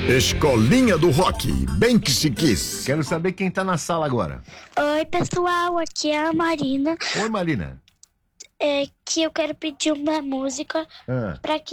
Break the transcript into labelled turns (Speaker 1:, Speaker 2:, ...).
Speaker 1: Escolinha do Rock, bem que se quis.
Speaker 2: Quero saber quem tá na sala agora.
Speaker 3: Oi, pessoal, aqui é a Marina.
Speaker 2: Oi, Marina.
Speaker 3: Que eu quero pedir uma música
Speaker 2: Ah.
Speaker 3: para